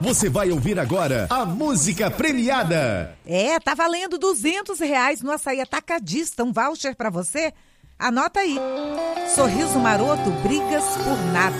Você vai ouvir agora a música premiada. Tá valendo R$200 no Açaí Atacadista, um voucher pra você. Anota aí. Sorriso Maroto, Brigas por Nada.